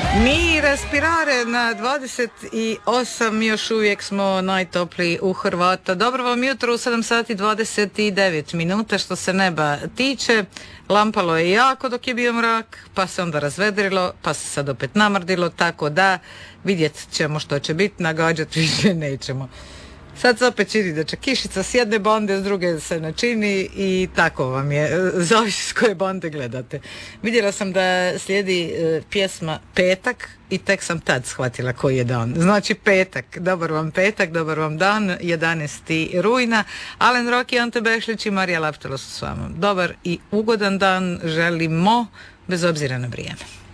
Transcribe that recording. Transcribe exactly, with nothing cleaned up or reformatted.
Mi respirare na dvadeset osam, još uvijek smo najtopliji u Hrvata. Dobro vam jutro u sedam sati dvadeset devet minuta. Što se neba tiče, lampalo je jako dok je bio mrak, pa se onda razvedrilo, pa se sad opet namrdilo, tako da vidjet ćemo što će biti, nagađati više nećemo. Sad se opet čini da će kišica s jedne bande, s druge se ne čini i tako vam je, zavisi s koje bande gledate. Vidjela sam da slijedi e, pjesma Petak i tek sam tad shvatila koji je dan. Znači petak, dobar vam petak, dobar vam dan, jedanaesti rujna. Alen Rocky, Ante Bešlić i Marija Laptalo su s vama. Dobar i ugodan dan želimo, bez obzira na vrijeme.